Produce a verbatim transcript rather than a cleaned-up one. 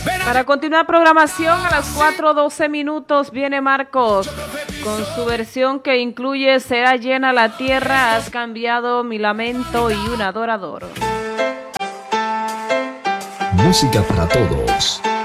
Para continuar programación, a las cuatro doce minutos viene Marcos con su versión que incluye Será llena la tierra, has cambiado mi lamento y un adorador. Música para todos.